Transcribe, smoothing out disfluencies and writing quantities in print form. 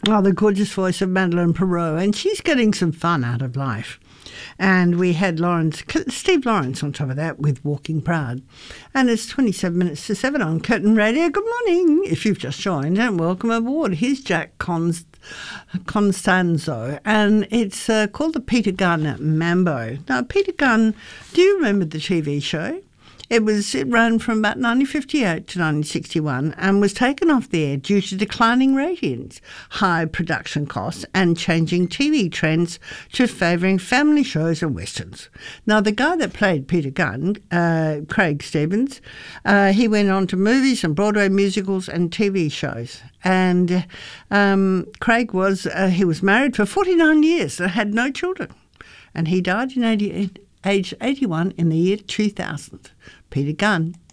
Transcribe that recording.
Oh, the gorgeous voice of Madeleine Perot, and she's getting some fun out of life. And we had Steve Lawrence on top of that with Walking Proud. And it's 27 minutes to 7 on Curtin Radio. Good morning. If you've just joined, and welcome aboard. Here's Jack Constanzo, and it's called the Peter Gunn Mambo. Now, Peter Gunn, do you remember the TV show? It ran from about 1958 to 1961 and was taken off the air due to declining ratings, high production costs and changing TV trends to favouring family shows and westerns. Now, the guy that played Peter Gunn, Craig Stevens, he went on to movies and Broadway musicals and TV shows. And Craig he was married for 49 years and had no children. And he died in age 81 in the year 2000. Peter Gunn.